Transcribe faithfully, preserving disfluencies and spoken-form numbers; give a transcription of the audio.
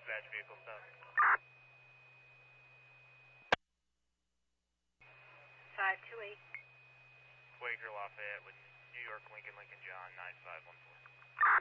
dispatch vehicle stop. five two eight. Quaker Lafayette with New York Lincoln Lincoln John nine five one four.